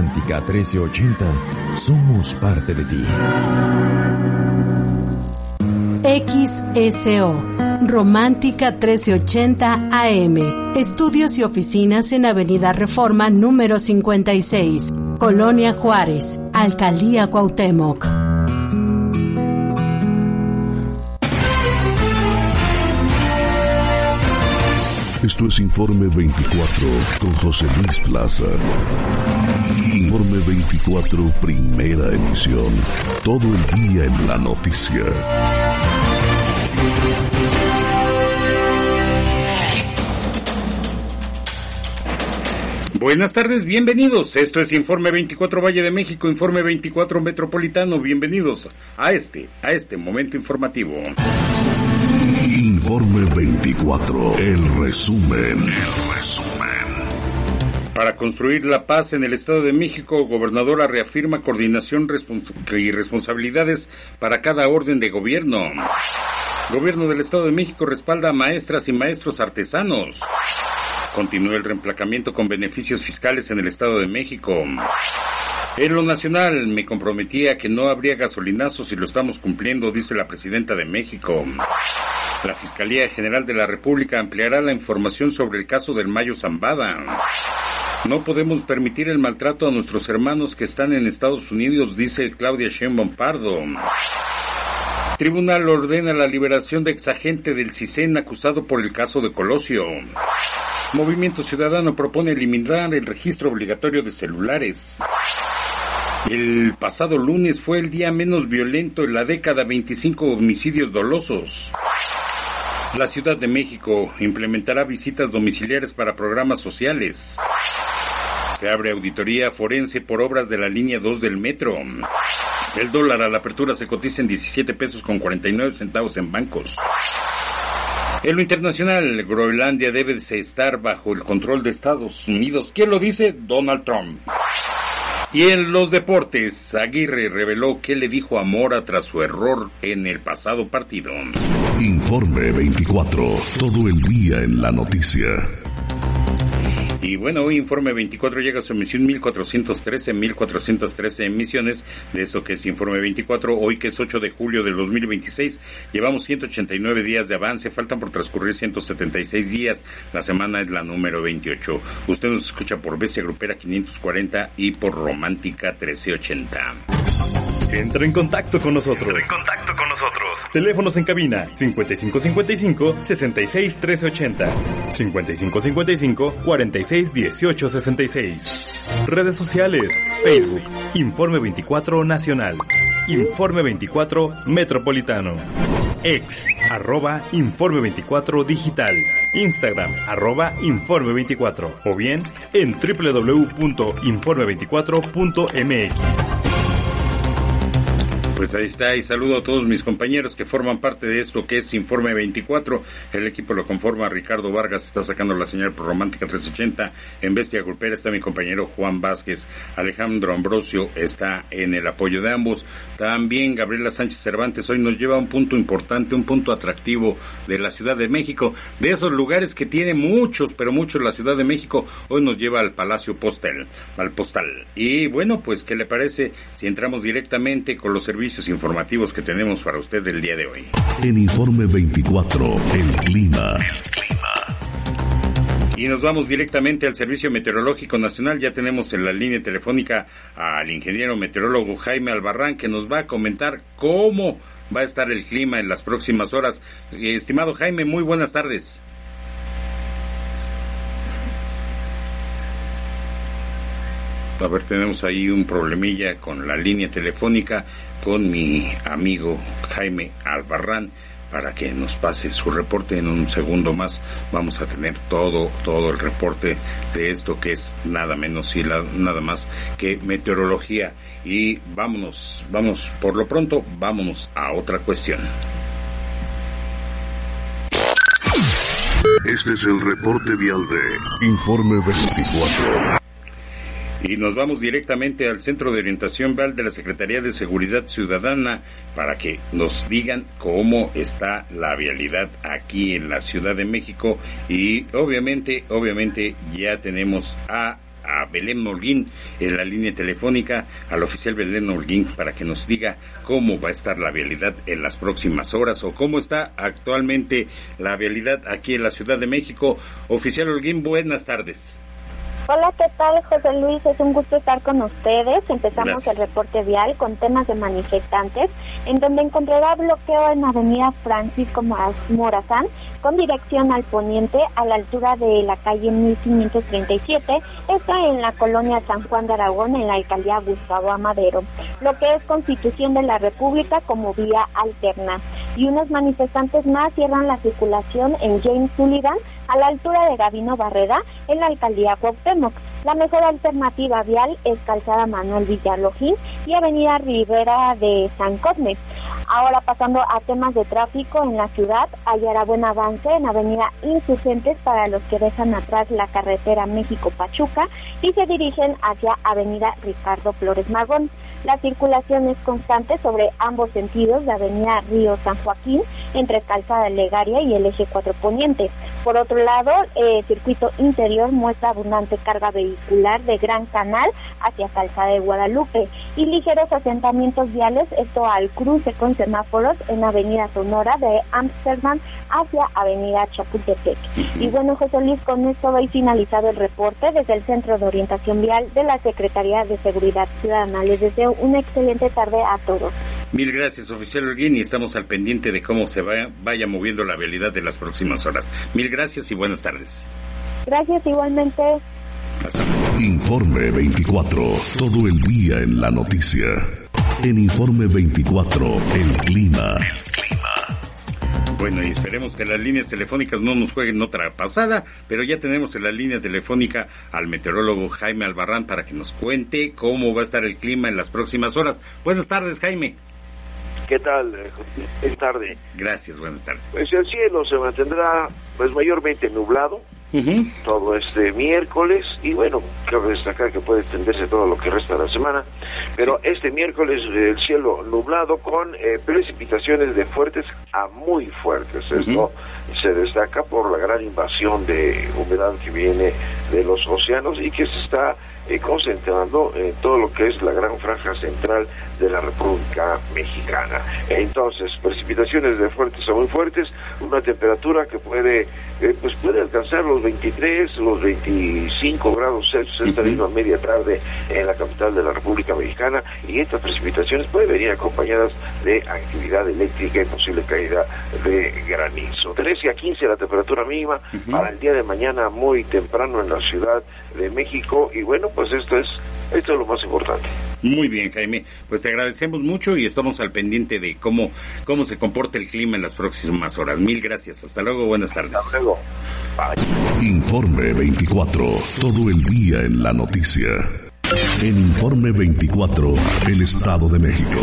Romántica 1380, somos parte de ti. XSO, Romántica 1380 AM. Estudios y oficinas en Avenida Reforma número 56, Colonia Juárez, Alcaldía Cuauhtémoc. Esto es Informe 24 con José Luis Plaza. Informe 24, primera emisión. Todo el día en la noticia. Buenas tardes, bienvenidos. Esto es Informe 24 Valle de México, Informe 24 Metropolitano. Bienvenidos a este momento informativo. Informe 24, el resumen. Para construir la paz en el Estado de México, gobernadora reafirma coordinación y responsabilidades para cada orden de gobierno. Gobierno del Estado de México respalda a maestras y maestros artesanos. Continúa el reemplacamiento con beneficios fiscales en el Estado de México. En lo nacional, me comprometí a que no habría gasolinazos y lo estamos cumpliendo, dice la presidenta de México. La Fiscalía General de la República ampliará la información sobre el caso del Mayo Zambada. No podemos permitir el maltrato a nuestros hermanos que están en Estados Unidos, dice Claudia Sheinbaum Pardo. Tribunal ordena la liberación de exagente del CISEN acusado por el caso de Colosio. Movimiento Ciudadano propone eliminar el registro obligatorio de celulares. El pasado lunes fue el día menos violento en la década, 25 homicidios dolosos. La Ciudad de México implementará visitas domiciliares para programas sociales. Se abre auditoría forense por obras de la línea 2 del metro. El dólar a la apertura se cotiza en 17 pesos con 49 centavos en bancos. En lo internacional, Groenlandia debe estar bajo el control de Estados Unidos. ¿Quién lo dice? Donald Trump. Y en los deportes, Aguirre reveló qué le dijo a Mora tras su error en el pasado partido. Informe 24, todo el día en la noticia. Y bueno, hoy Informe 24 llega a su emisión 1413 emisiones de esto que es Informe 24, hoy que es 8 de julio del 2026. Llevamos 189 días de avance, faltan por transcurrir 176 días. La semana es la número 28. Usted nos escucha por Bestia Grupera 540 y por Romántica 1380. Entra en contacto con nosotros. Teléfonos en cabina 5555-661380, 5555-461866. Redes sociales, Facebook, Informe 24 Nacional, Informe 24 Metropolitano, X, @Informe 24 Digital, Instagram, @Informe24, o bien en www.informe24.mx. Pues ahí está, y saludo a todos mis compañeros que forman parte de esto que es Informe 24. El equipo lo conforma Ricardo Vargas, está sacando la señal por Romántica 380. En Bestia Grupera está mi compañero Juan Vázquez. Alejandro Ambrosio está en el apoyo de ambos. También Gabriela Sánchez Cervantes hoy nos lleva a un punto importante, un punto atractivo de la Ciudad de México. De esos lugares que tiene muchos, pero muchos la Ciudad de México, hoy nos lleva al Palacio Postal, al Postal. Y bueno, pues, ¿qué le parece si entramos directamente con los servicios informativos que tenemos para usted el día de hoy? En Informe 24, el clima. Y nos vamos directamente al Servicio Meteorológico Nacional. Ya tenemos en la línea telefónica al ingeniero meteorólogo Jaime Albarrán, que nos va a comentar cómo va a estar el clima en las próximas horas. Estimado Jaime, muy buenas tardes. A ver, tenemos ahí un problemilla con la línea telefónica con mi amigo Jaime Albarrán para que nos pase su reporte. En un segundo más vamos a tener todo el reporte de esto que es nada menos y nada más que meteorología. Y vamos por lo pronto, vámonos a otra cuestión. Este es el reporte vial de Informe 24. Y nos vamos directamente al Centro de Orientación Vial de la Secretaría de Seguridad Ciudadana para que nos digan cómo está la vialidad aquí en la Ciudad de México. Y obviamente ya tenemos a a Belén Holguín en la línea telefónica, al oficial Belén Holguín, para que nos diga cómo va a estar la vialidad en las próximas horas o cómo está actualmente la vialidad aquí en la Ciudad de México. Oficial Holguín, buenas tardes. Hola, ¿qué tal, José Luis? Es un gusto estar con ustedes. Empezamos Gracias. El reporte vial con temas de manifestantes, en donde encontrará bloqueo en Avenida Francisco Morazán, con dirección al poniente, a la altura de la calle 1537, está en la colonia San Juan de Aragón, en la alcaldía Gustavo Amadero, lo que es Constitución de la República como vía alterna. Y unos manifestantes más cierran la circulación en James Sullivan, a la altura de Gabino Barreda, en la alcaldía Cuauhtémoc. La mejor alternativa vial es Calzada Manuel Villalojín y Avenida Rivera de San Cosme. Ahora, pasando a temas de tráfico en la ciudad, hallará buen avance en Avenida Insurgentes para los que dejan atrás la carretera México-Pachuca y se dirigen hacia Avenida Ricardo Flores Magón. La circulación es constante sobre ambos sentidos de Avenida Río San Joaquín, entre Calzada Legaria y el Eje 4 Poniente. Por otro lado, circuito interior muestra abundante carga vehicular de Gran Canal hacia Calzada de Guadalupe y ligeros asentamientos viales, esto al cruce con semáforos en Avenida Sonora de Ámsterdam hacia Avenida Chapultepec. Y bueno, José Luis, con esto doy finalizado el reporte desde el Centro de Orientación Vial de la Secretaría de Seguridad Ciudadana. Les deseo una excelente tarde a todos. Mil gracias, oficial Holguín, y estamos al pendiente de cómo se vaya moviendo la vialidad de las próximas horas. Mil gracias y buenas tardes. Gracias, igualmente. Hasta luego. Informe 24, todo el día en la noticia. En Informe 24, el clima. Bueno, y esperemos que las líneas telefónicas no nos jueguen otra pasada, pero ya tenemos en la línea telefónica al meteorólogo Jaime Albarrán para que nos cuente cómo va a estar el clima en las próximas horas. Buenas tardes, Jaime. ¿Qué tal? Es tarde. Gracias, buenas tardes. Pues el cielo se mantendrá pues mayormente nublado todo este miércoles y bueno, cabe destacar que puede extenderse todo lo que resta de la semana, pero sí. Este miércoles el cielo nublado con precipitaciones de fuertes a muy fuertes. Esto se destaca por la gran invasión de humedad que viene de los océanos y que se está concentrando en todo lo que es la gran franja central de la República Mexicana. Entonces, precipitaciones de fuertes a muy fuertes, una temperatura que puede alcanzar los 23, los 25 grados Celsius esta misma media tarde en la capital de la República Mexicana, y estas precipitaciones pueden venir acompañadas de actividad eléctrica y posible caída de granizo. 13 a 15 la temperatura mínima para el día de mañana muy temprano en la Ciudad de México, y bueno, pues esto es lo más importante. Muy bien, Jaime, pues te agradecemos mucho y estamos al pendiente de cómo se comporta el clima en las próximas horas. Mil gracias, hasta luego, buenas tardes. Hasta luego. Bye. Informe 24, todo el día en la noticia. En Informe 24, el Estado de México.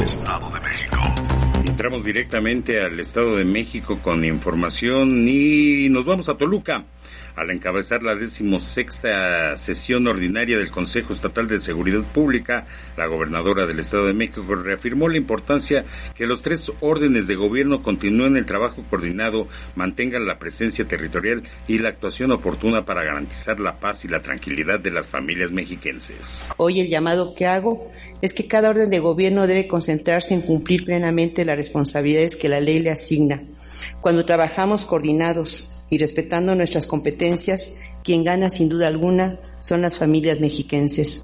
Entramos directamente al Estado de México con información y nos vamos a Toluca. Al encabezar la 16ª sesión ordinaria del Consejo Estatal de Seguridad Pública, la gobernadora del Estado de México reafirmó la importancia que los 3 órdenes de gobierno continúen el trabajo coordinado, mantengan la presencia territorial y la actuación oportuna para garantizar la paz y la tranquilidad de las familias mexiquenses. Hoy el llamado que hago es que cada orden de gobierno debe concentrarse en cumplir plenamente las responsabilidades que la ley le asigna. Cuando trabajamos coordinados y respetando nuestras competencias, quien gana sin duda alguna son las familias mexiquenses.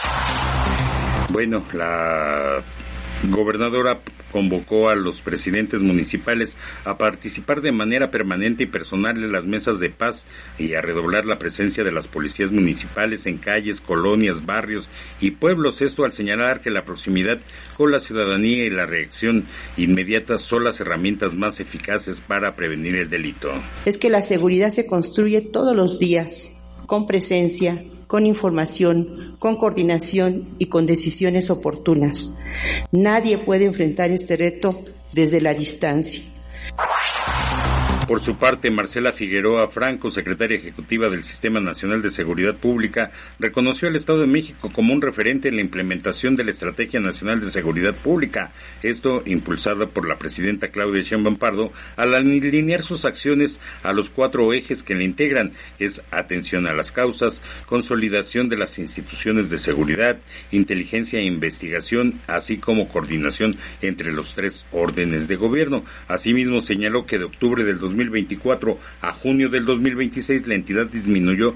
Bueno, la gobernadora convocó a los presidentes municipales a participar de manera permanente y personal en las mesas de paz y a redoblar la presencia de las policías municipales en calles, colonias, barrios y pueblos. Esto al señalar que la proximidad con la ciudadanía y la reacción inmediata son las herramientas más eficaces para prevenir el delito. Es que la seguridad se construye todos los días, con presencia, con información, con coordinación y con decisiones oportunas. Nadie puede enfrentar este reto desde la distancia. Por su parte, Marcela Figueroa Franco, secretaria ejecutiva del Sistema Nacional de Seguridad Pública, reconoció al Estado de México como un referente en la implementación de la Estrategia Nacional de Seguridad Pública, esto impulsada por la presidenta Claudia Sheinbaum Pardo, al alinear sus acciones a los 4 ejes que la integran, es atención a las causas, consolidación de las instituciones de seguridad, inteligencia e investigación, así como coordinación entre los 3 órdenes de gobierno. Asimismo, señaló que de octubre del 2024 a junio del 2026 la entidad disminuyó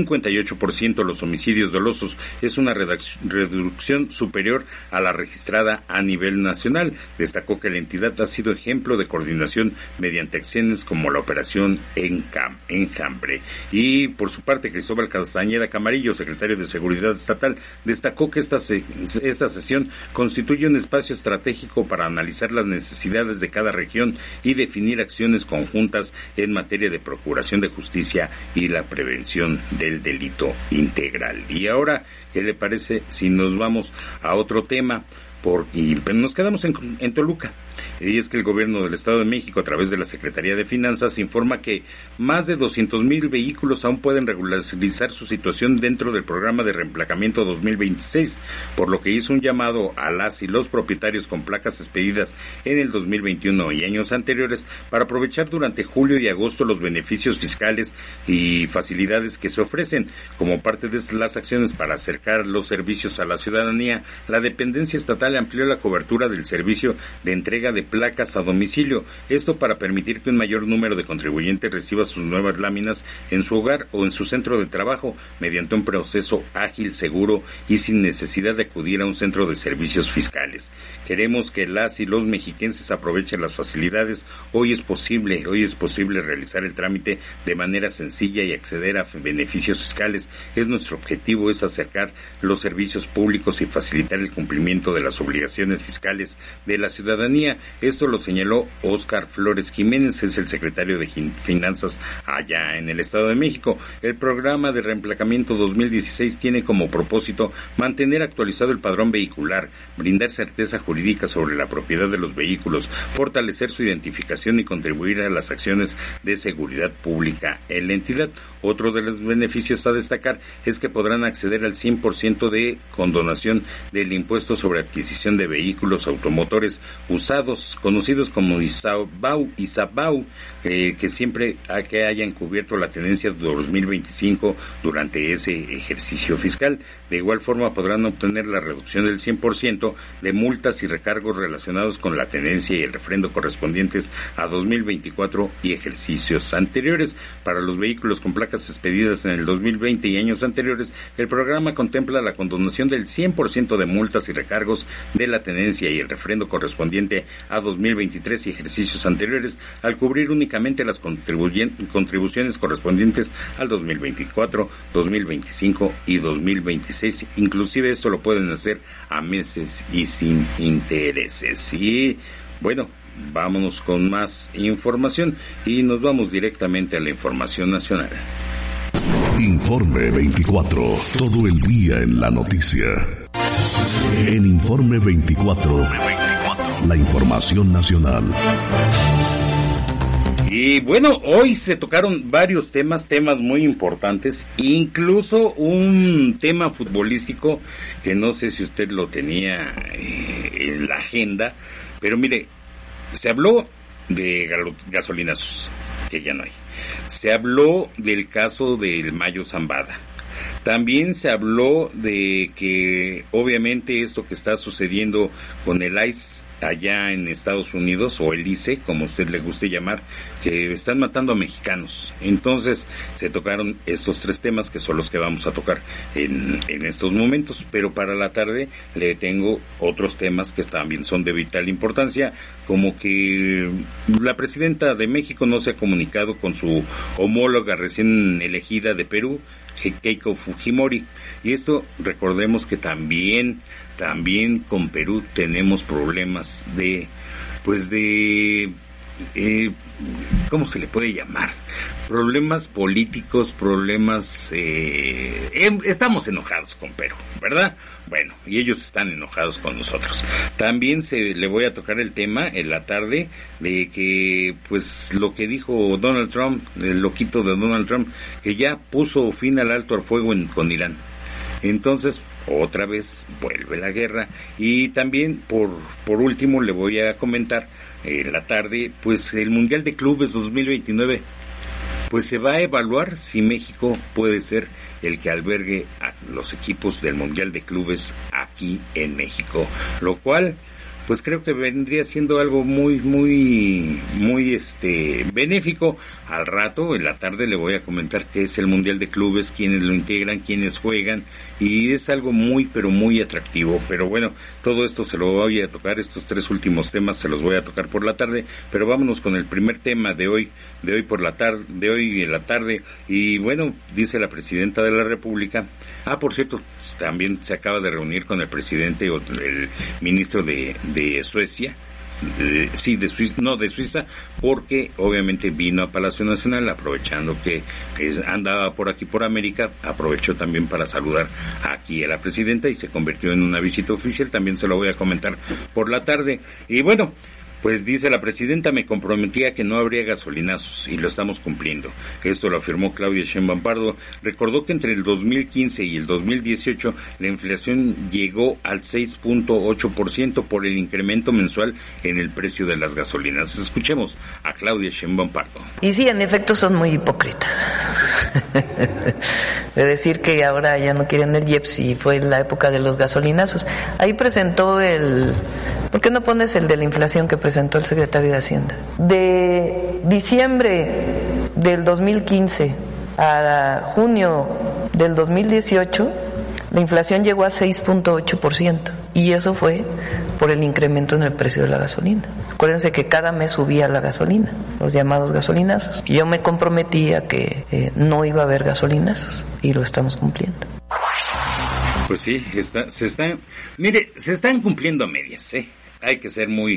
58% los homicidios dolosos. Es una reducción superior a la registrada a nivel nacional. Destacó que la entidad ha sido ejemplo de coordinación mediante acciones como la operación Enjambre. Y por su parte, Cristóbal Castañeda Camarillo, secretario de Seguridad Estatal, destacó que esta sesión constituye un espacio estratégico para analizar las necesidades de cada región y definir acciones conjuntas en materia de procuración de justicia y la prevención del delito integral. Y ahora, ¿qué le parece si nos vamos a otro tema? Nos quedamos en Toluca. Y es que el gobierno del Estado de México, a través de la Secretaría de Finanzas, informa que más de 200,000 vehículos aún pueden regularizar su situación dentro del programa de reemplacamiento 2026, por lo que hizo un llamado a las y los propietarios con placas expedidas en el 2021 y años anteriores para aprovechar durante julio y agosto los beneficios fiscales y facilidades que se ofrecen. Como parte de las acciones para acercar los servicios a la ciudadanía, la dependencia estatal amplió la cobertura del servicio de entrega de placas a domicilio, esto para permitir que un mayor número de contribuyentes reciba sus nuevas láminas en su hogar o en su centro de trabajo mediante un proceso ágil, seguro y sin necesidad de acudir a un centro de servicios fiscales. Queremos que las y los mexiquenses aprovechen las facilidades. Hoy es posible realizar el trámite de manera sencilla y acceder a beneficios fiscales. Es nuestro objetivo, es acercar los servicios públicos y facilitar el cumplimiento de las obligaciones fiscales de la ciudadanía. Esto lo señaló Óscar Flores Jiménez, es el secretario de Finanzas allá en el Estado de México. El programa de reemplacamiento 2016 tiene como propósito mantener actualizado el padrón vehicular, brindar certeza jurídica sobre la propiedad de los vehículos, fortalecer su identificación y contribuir a las acciones de seguridad pública en la entidad. Otro de los beneficios a destacar es que podrán acceder al 100% de condonación del impuesto sobre adquisición de vehículos automotores usados, conocidos como ISABAU, que siempre que hayan cubierto la tenencia de 2025 durante ese ejercicio fiscal. De igual forma podrán obtener la reducción del 100% de multas y recargos relacionados con la tenencia y el refrendo correspondientes a 2024 y ejercicios anteriores. Para los vehículos con placas expedidas en el 2020 y años anteriores, el programa contempla la condonación del 100% de multas y recargos de la tenencia y el refrendo correspondiente a 2023 y ejercicios anteriores, al cubrir únicamente las contribuciones correspondientes al 2024, 2025 y 2026. Inclusive esto lo pueden hacer a meses y sin intereses. Y bueno, vámonos con más información y nos vamos directamente a la información nacional. Informe 24, todo el día en la noticia. En Informe 24, la información nacional. Y bueno, hoy se tocaron varios temas muy importantes, incluso un tema futbolístico que no sé si usted lo tenía en la agenda, pero mire, se habló de gasolinazos, que ya no hay. Se habló del caso del Mayo Zambada. También se habló de que obviamente esto que está sucediendo con el ICE allá en Estados Unidos, o el ICE, como usted le guste llamar, que están matando a mexicanos. Entonces se tocaron estos 3 temas que son los que vamos a tocar en estos momentos, pero para la tarde le tengo otros temas que también son de vital importancia, como que la presidenta de México no se ha comunicado con su homóloga recién elegida de Perú, Keiko Fujimori, y esto recordemos que también con Perú tenemos problemas de ¿cómo se le puede llamar? Problemas políticos, problemas, estamos enojados con Perú, ¿verdad? Bueno, y ellos están enojados con nosotros. También le voy a tocar el tema en la tarde de que, pues, lo que dijo Donald Trump, el loquito de Donald Trump, que ya puso fin al alto al fuego con Irán. Entonces, otra vez vuelve la guerra. Y también, por último, le voy a comentar en la tarde, pues, el Mundial de Clubes 2029. Pues se va a evaluar si México puede ser el que albergue a los equipos del Mundial de Clubes aquí en México, lo cual pues creo que vendría siendo algo muy benéfico. Al rato, en la tarde, le voy a comentar qué es el Mundial de Clubes, quiénes lo integran, quiénes juegan, y es algo muy, pero muy atractivo. Pero bueno, todo esto se lo voy a tocar, estos 3 últimos temas se los voy a tocar por la tarde, pero vámonos con el primer tema de hoy en la tarde, y bueno, dice la Presidenta de la República, por cierto, también se acaba de reunir con el presidente o el ministro de Suecia, de Suiza, porque obviamente vino a Palacio Nacional, aprovechando que andaba por aquí por América, aprovechó también para saludar aquí a la presidenta y se convirtió en una visita oficial. También se lo voy a comentar por la tarde. Y bueno, pues dice la presidenta, me comprometí a que no habría gasolinazos y lo estamos cumpliendo. Esto lo afirmó Claudia Sheinbaum Pardo. Recordó que entre el 2015 y el 2018 la inflación llegó al 6.8% por el incremento mensual en el precio de las gasolinas. Escuchemos a Claudia Sheinbaum Pardo. Y sí, en efecto son muy hipócritas. De decir que ahora ya no quieren el IEPS y fue la época de los gasolinazos. Ahí presentó ¿por qué no pones el de la inflación que presentó el secretario de Hacienda? De diciembre del 2015 a junio del 2018, la inflación llegó a 6.8%, y eso fue por el incremento en el precio de la gasolina. Acuérdense que cada mes subía la gasolina, los llamados gasolinazos. Yo me comprometí a que no iba a haber gasolinazos, y lo estamos cumpliendo. Pues sí, se están cumpliendo a medias, Hay que ser muy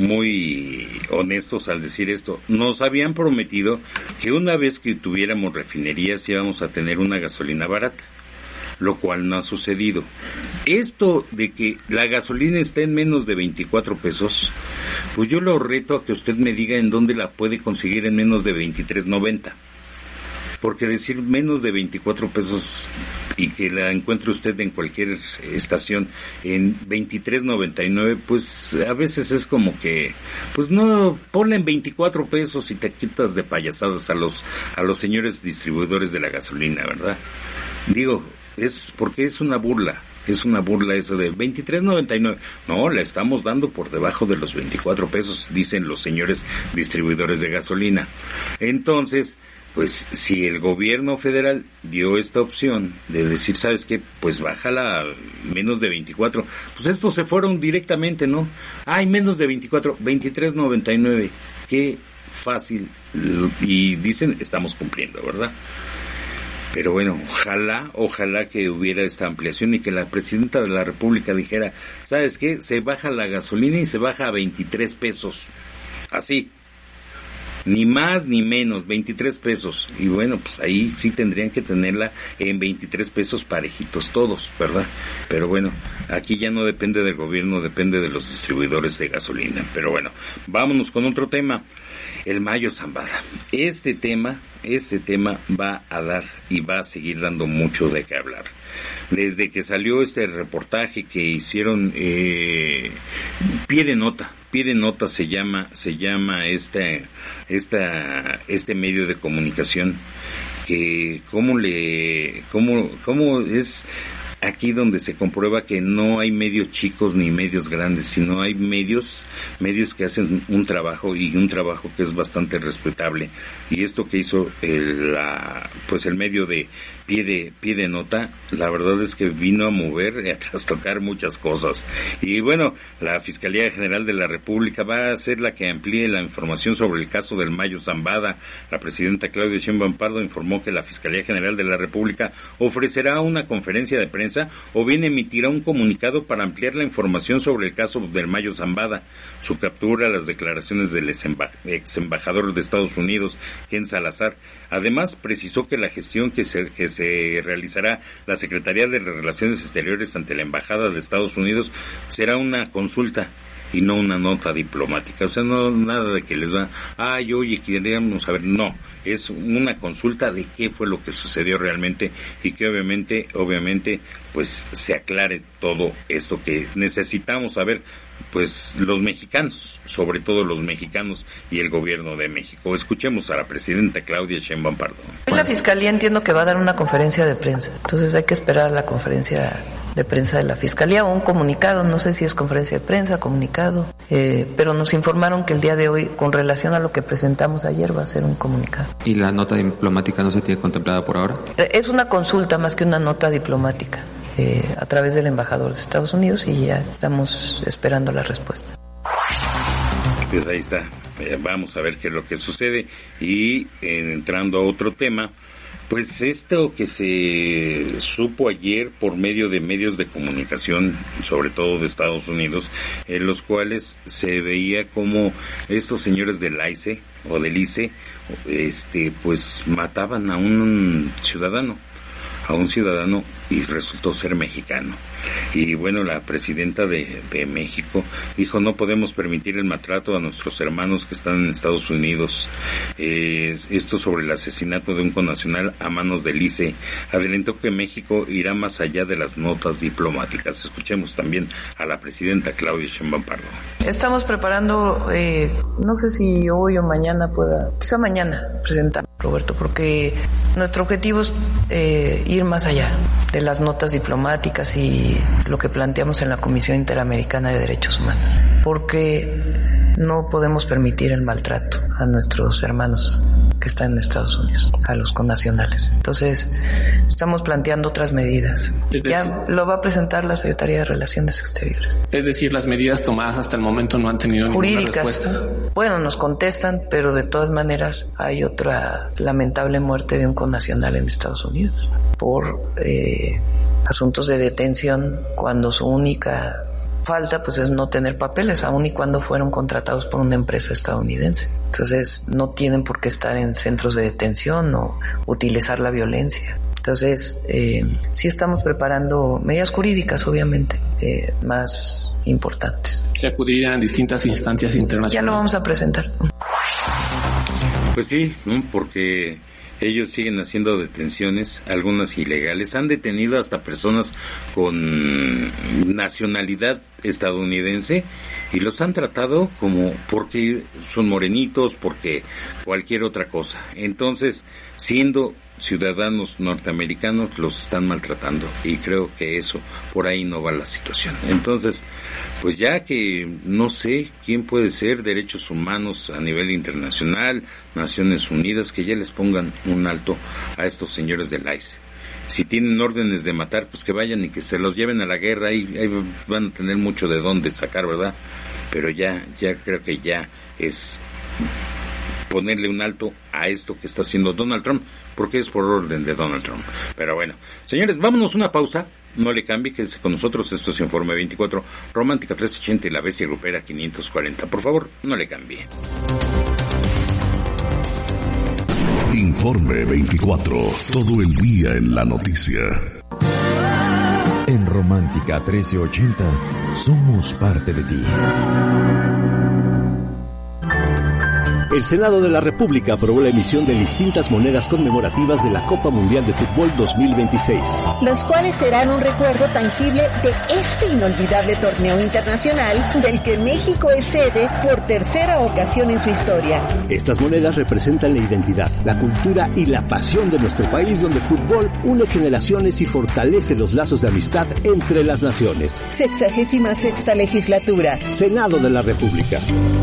honestos al decir esto. Nos habían prometido que una vez que tuviéramos refinerías íbamos a tener una gasolina barata, lo cual no ha sucedido. Esto de que la gasolina está en menos de 24 pesos, pues yo lo reto a que usted me diga en dónde la puede conseguir en menos de 23.90. Porque decir menos de 24 pesos y que la encuentre usted en cualquier estación en 23.99, pues a veces es como que, pues no, ponle en 24 pesos y te quitas de payasadas a los señores distribuidores de la gasolina, ¿verdad? Digo, es porque es una burla eso de 23.99. No, la estamos dando por debajo de los 24 pesos, dicen los señores distribuidores de gasolina. Entonces, pues si el gobierno federal dio esta opción de decir, ¿sabes qué? Pues bájala a menos de 24. Pues estos se fueron directamente, ¿no? Ay, menos de 24, 23.99. Qué fácil. Y dicen, estamos cumpliendo, ¿verdad? Pero bueno, ojalá que hubiera esta ampliación y que la presidenta de la República dijera, ¿sabes qué? Se baja la gasolina y se baja a 23 pesos. Así. Ni más ni menos, 23 pesos. Y bueno, pues ahí sí tendrían que tenerla en 23 pesos parejitos todos, ¿verdad? Pero bueno, aquí ya no depende del gobierno, depende de los distribuidores de gasolina. Pero bueno, vámonos con otro tema. El Mayo Zambada. Este tema va a dar y va a seguir dando mucho de qué hablar. Desde que salió este reportaje que hicieron, Pie de Nota se llama este medio de comunicación, que cómo es aquí donde se comprueba que no hay medios chicos ni medios grandes, sino hay medios que hacen un trabajo, y un trabajo que es bastante respetable. Y esto que hizo el medio de Pie de Nota, la verdad es que vino a mover y a trastocar muchas cosas. Y bueno, la Fiscalía General de la República va a ser la que amplíe la información sobre el caso del Mayo Zambada. La presidenta Claudia Sheinbaum Pardo informó que la Fiscalía General de la República ofrecerá una conferencia de prensa prensa o bien emitirá un comunicado para ampliar la información sobre el caso del Mayo Zambada, su captura, las declaraciones del ex embajador de Estados Unidos, Ken Salazar. Además, precisó que la gestión que se realizará la Secretaría de Relaciones Exteriores ante la Embajada de Estados Unidos será una consulta y no una nota diplomática. O sea, no nada de que les va, oye, queríamos saber. No, es una consulta de qué fue lo que sucedió realmente y que obviamente, pues se aclare todo esto que necesitamos saber, pues los mexicanos, sobre todo los mexicanos y el gobierno de México. Escuchemos a la presidenta Claudia Sheinbaum Pardo. La Fiscalía entiendo que va a dar una conferencia de prensa, entonces hay que esperar a la conferencia de prensa de la Fiscalía o un comunicado, no sé si es conferencia de prensa, comunicado, pero nos informaron que el día de hoy, con relación a lo que presentamos ayer, va a ser un comunicado. ¿Y la nota diplomática no se tiene contemplada por ahora? Es una consulta más que una nota diplomática, a través del embajador de Estados Unidos, y ya estamos esperando la respuesta. Pues ahí está, vamos a ver qué es lo que sucede. Y entrando a otro tema, pues esto que se supo ayer por medio de medios de comunicación, sobre todo de Estados Unidos, en los cuales se veía como estos señores del ICE o del ICE, pues mataban a un ciudadano y resultó ser mexicano. Y bueno, la presidenta de México dijo: no podemos permitir el maltrato a nuestros hermanos que están en Estados Unidos. Esto sobre el asesinato de un connacional a manos del ICE. Adelantó que México irá más allá de las notas diplomáticas. Escuchemos también a la presidenta Claudia Sheinbaum Pardo. Estamos preparando, no sé si hoy o mañana quizá mañana presentar, Roberto, porque nuestro objetivo es ir más allá de las notas diplomáticas y lo que planteamos en la Comisión Interamericana de Derechos Humanos, porque no podemos permitir el maltrato a nuestros hermanos que están en Estados Unidos, a los connacionales. Entonces, estamos planteando otras medidas. Ya lo va a presentar la Secretaría de Relaciones Exteriores. Es decir, las medidas tomadas hasta el momento no han tenido ninguna respuesta. Bueno, nos contestan, pero de todas maneras hay otra lamentable muerte de un connacional en Estados Unidos por asuntos de detención, cuando su única falta pues es no tener papeles, aun y cuando fueron contratados por una empresa estadounidense. Entonces no tienen por qué estar en centros de detención o utilizar la violencia. Entonces sí estamos preparando medidas jurídicas, obviamente, más importantes. Se acudirían a distintas instancias internacionales. Ya lo vamos a presentar. Pues sí, ¿no? Porque ellos siguen haciendo detenciones, algunas ilegales. Han detenido hasta personas con nacionalidad estadounidense y los han tratado como porque son morenitos, porque cualquier otra cosa. Entonces, siendo ciudadanos norteamericanos, los están maltratando, y creo que eso, por ahí no va la situación. Entonces, pues ya que no sé quién puede ser, derechos humanos a nivel internacional, Naciones Unidas, que ya les pongan un alto a estos señores del ICE. Si tienen órdenes de matar, pues que vayan y que se los lleven a la guerra, ahí van a tener mucho de dónde sacar, ¿verdad? Pero ya creo que ya es ponerle un alto a esto que está haciendo Donald Trump, porque es por orden de Donald Trump. Pero bueno, señores, vámonos una pausa, no le cambie, quédese con nosotros. Esto es Informe 24, Romántica 380 y La Bestia Grupera 540. Por favor, no le cambie. Informe 24, todo el día en la noticia. En Romántica 1380 somos parte de ti. El Senado de la República aprobó la emisión de distintas monedas conmemorativas de la Copa Mundial de Fútbol 2026. Las cuales serán un recuerdo tangible de este inolvidable torneo internacional del que México es sede por tercera ocasión en su historia. Estas monedas representan la identidad, la cultura y la pasión de nuestro país, donde el fútbol une generaciones y fortalece los lazos de amistad entre las naciones. 66ª legislatura. Senado de la República.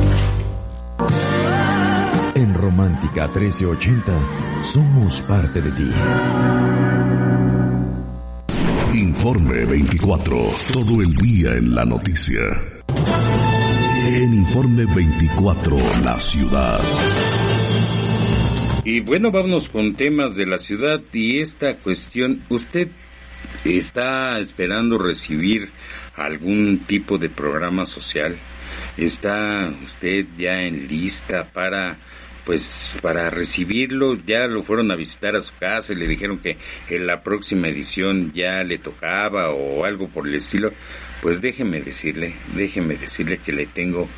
En Romántica 1380 somos parte de ti. Informe 24, todo el día en la noticia. En Informe 24, la ciudad. Y bueno, vámonos con temas de la ciudad y esta cuestión. ¿Usted ¿Está esperando recibir algún tipo de programa social? ¿Está usted ya en lista para recibirlo? ¿Ya lo fueron a visitar a su casa y le dijeron que en la próxima edición ya le tocaba o algo por el estilo? Pues déjeme decirle que le tengo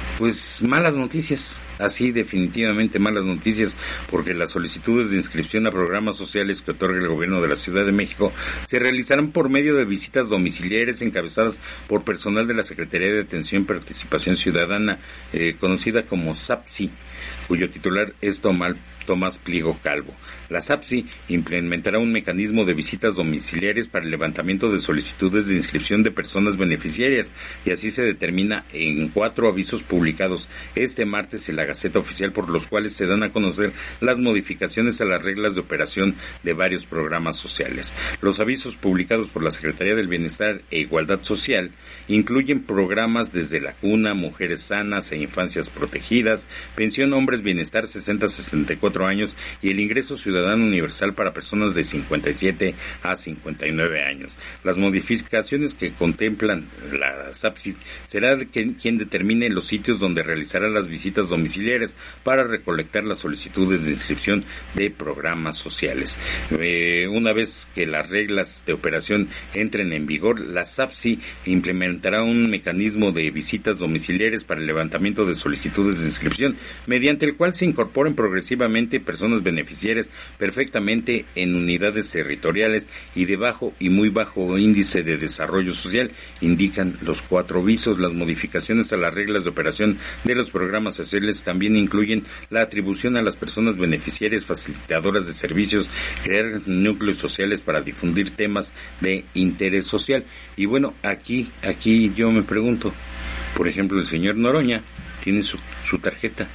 malas noticias, así definitivamente malas noticias, porque las solicitudes de inscripción a programas sociales que otorga el gobierno de la Ciudad de México se realizarán por medio de visitas domiciliares encabezadas por personal de la Secretaría de Atención y Participación Ciudadana, conocida como SAPSI, cuyo titular es Tomás Pliego Calvo. La SAPSI implementará un mecanismo de visitas domiciliares para el levantamiento de solicitudes de inscripción de personas beneficiarias, y así se determina en 4 avisos publicados este martes en la Gaceta Oficial, por los cuales se dan a conocer las modificaciones a las reglas de operación de varios programas sociales. Los avisos publicados por la Secretaría del Bienestar e Igualdad Social incluyen programas desde la cuna, mujeres sanas e infancias protegidas, pensión hombres bienestar 60-64 años y el ingreso ciudadano universal para personas de 57 a 59 años. Las modificaciones que contemplan la SAPSI será quien determine los sitios donde realizará las visitas domiciliares para recolectar las solicitudes de inscripción de programas sociales. Una vez que las reglas de operación entren en vigor, la SAPSI implementará un mecanismo de visitas domiciliares para el levantamiento de solicitudes de inscripción, mediante el cual se incorporen progresivamente personas beneficiarias perfectamente en unidades territoriales y de bajo y muy bajo índice de desarrollo social, indican los 4 avisos. Las modificaciones a las reglas de operación de los programas sociales también incluyen la atribución a las personas beneficiarias facilitadoras de servicios, crear núcleos sociales para difundir temas de interés social. Y bueno, aquí yo me pregunto, por ejemplo, el señor Noroña tiene su tarjeta.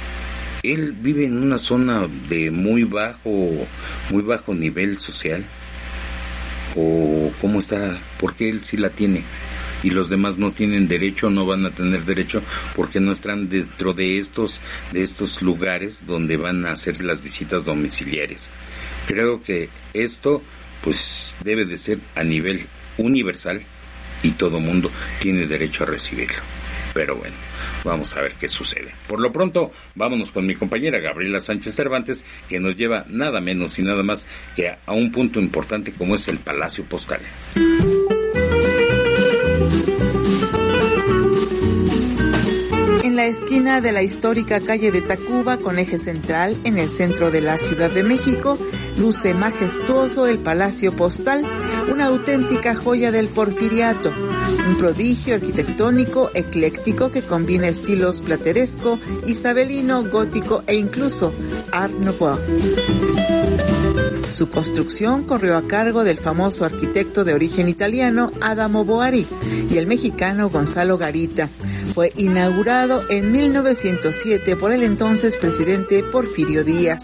Él vive en una zona de muy bajo nivel social, o cómo está, porque él sí la tiene y los demás no tienen derecho, no van a tener derecho porque no están dentro de estos lugares donde van a hacer las visitas domiciliares. Creo que esto debe de ser a nivel universal y todo mundo tiene derecho a recibirlo. Pero bueno, vamos a ver qué sucede. Por lo pronto, vámonos con mi compañera Gabriela Sánchez Cervantes, que nos lleva nada menos y nada más que a un punto importante como es el Palacio Postal. En la esquina de la histórica calle de Tacuba con eje central en el centro de la Ciudad de México, luce majestuoso el Palacio Postal, una auténtica joya del porfiriato, un prodigio arquitectónico ecléctico que combina estilos plateresco, isabelino, gótico e incluso Art Nouveau. Su construcción corrió a cargo del famoso arquitecto de origen italiano Adamo Boari y el mexicano Gonzalo Garita. Fue inaugurado en 1907 por el entonces presidente Porfirio Díaz.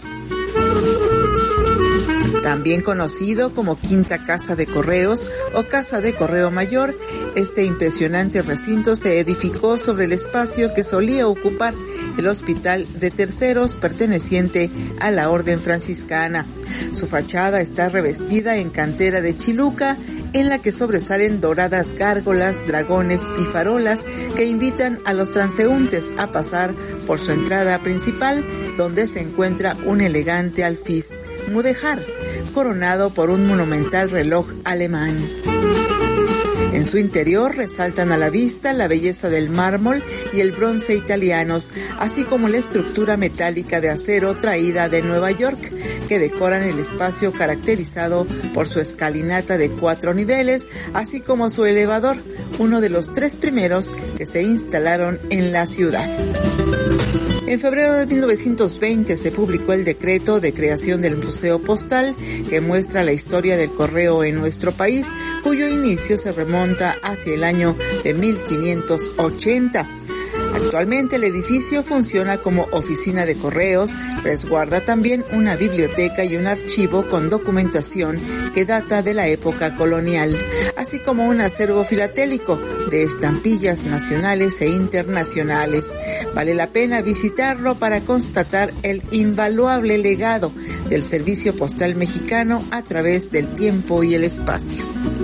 También conocido como Quinta Casa de Correos o Casa de Correo Mayor, este impresionante recinto se edificó sobre el espacio que solía ocupar el Hospital de Terceros perteneciente a la Orden Franciscana. Su fachada está revestida en cantera de chiluca, en la que sobresalen doradas gárgolas, dragones y farolas que invitan a los transeúntes a pasar por su entrada principal, donde se encuentra un elegante alfiz mudéjar, coronado por un monumental reloj alemán. En su interior resaltan a la vista la belleza del mármol y el bronce italianos, así como la estructura metálica de acero traída de Nueva York, que decoran el espacio caracterizado por su escalinata de 4 niveles, así como su elevador, uno de los 3 primeros que se instalaron en la ciudad. En febrero de 1920 se publicó el decreto de creación del Museo Postal, que muestra la historia del correo en nuestro país, cuyo inicio se remonta hacia el año de 1580. Actualmente el edificio funciona como oficina de correos, resguarda también una biblioteca y un archivo con documentación que data de la época colonial, así como un acervo filatélico de estampillas nacionales e internacionales. Vale la pena visitarlo para constatar el invaluable legado del Servicio Postal Mexicano a través del tiempo y el espacio.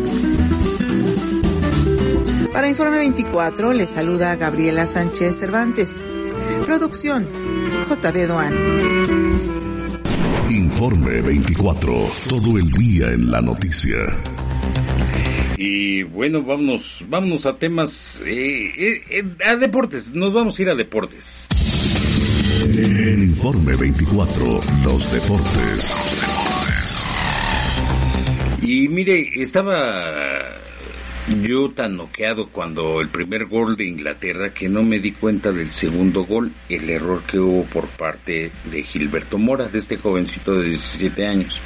Para Informe 24 le saluda Gabriela Sánchez Cervantes. Producción JB Doan. Informe 24, todo el día en la noticia. Y bueno, vámonos a temas, a deportes, nos vamos a ir a deportes. En Informe 24, los deportes. Y mire, estaba yo tan noqueado cuando el primer gol de Inglaterra que no me di cuenta del segundo gol, el error que hubo por parte de Gilberto Mora, de este jovencito de 17 años.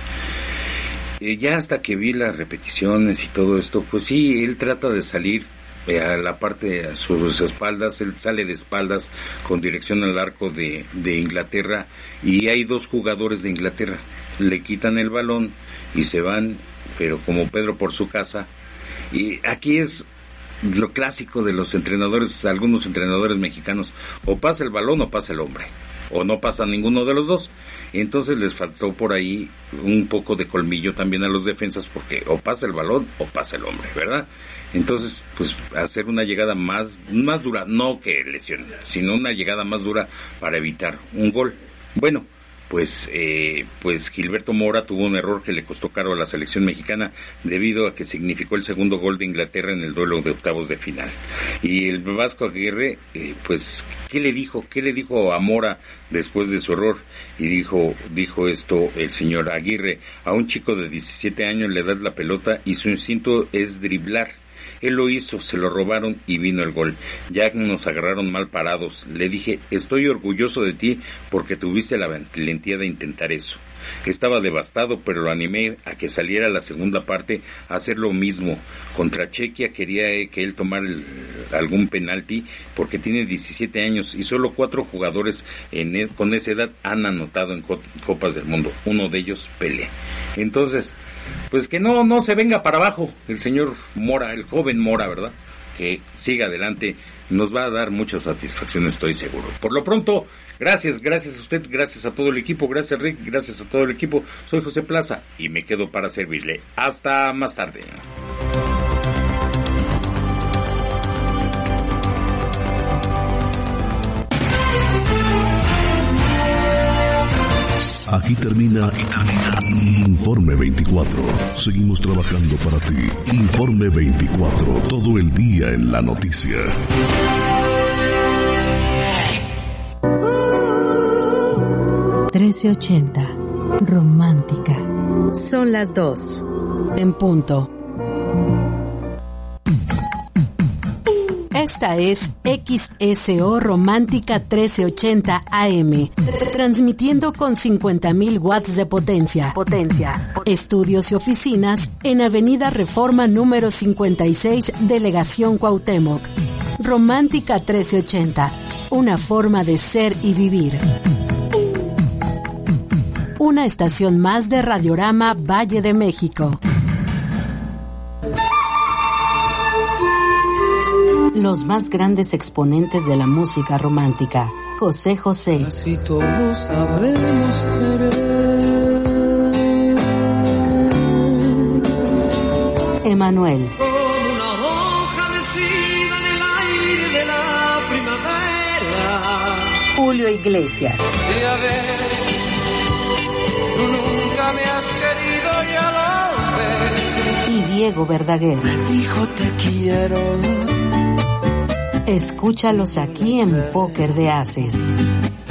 Ya hasta que vi las repeticiones y todo esto, pues sí, él trata de salir a la parte, a sus espaldas, él sale de espaldas con dirección al arco de Inglaterra, y hay dos jugadores de Inglaterra, le quitan el balón y se van, pero como Pedro por su casa. Y aquí es lo clásico de los entrenadores, algunos entrenadores mexicanos, o pasa el balón o pasa el hombre, o no pasa ninguno de los dos. Entonces les faltó por ahí un poco de colmillo también a los defensas, porque o pasa el balón o pasa el hombre, ¿verdad? Entonces, pues hacer una llegada más dura, no que lesión, sino una llegada más dura para evitar un gol. Bueno, pues Gilberto Mora tuvo un error que le costó caro a la selección mexicana, debido a que significó el segundo gol de Inglaterra en el duelo de octavos de final. Y el Vasco Aguirre, pues, ¿qué le dijo a Mora después de su error? Y dijo esto el señor Aguirre: a un chico de 17 años le das la pelota y su instinto es driblar. Él lo hizo, se lo robaron y vino el gol. Ya nos agarraron mal parados. Le dije, estoy orgulloso de ti porque tuviste la valentía de intentar eso. Estaba devastado, pero lo animé a que saliera la segunda parte a hacer lo mismo. Contra Chequia quería que él tomara algún penalti porque tiene 17 años y solo 4 jugadores con esa edad han anotado en Copas del Mundo. Uno de ellos, Pelé. Entonces, pues que no se venga para abajo el señor Mora, el joven Mora, ¿verdad? Que siga adelante, nos va a dar muchas satisfacciones, estoy seguro. Por lo pronto, gracias a usted, gracias a todo el equipo, gracias Rick, gracias a todo el equipo. Soy José Plaza y me quedo para servirle. Hasta más tarde. Aquí termina Informe 24. Seguimos trabajando para ti. Informe 24, todo el día en la noticia. ...1380... Romántica. Son las 2... en punto. Esta es XSO Romántica 1380 AM, transmitiendo con 50,000 watts de potencia. Estudios y oficinas en Avenida Reforma número 56, Delegación Cuauhtémoc. Romántica 1380, una forma de ser y vivir. Una estación más de Radiorama Valle de México. Los más grandes exponentes de la música romántica. José José. Casi todos sabemos querer. Emanuel. Como una hoja nacida en el aire de la primavera. Julio Iglesias. Y a ver, tú nunca me has querido, ya lo ves. Y Diego Verdaguer. Me dijo te quiero. Escúchalos aquí en Póker de Haces.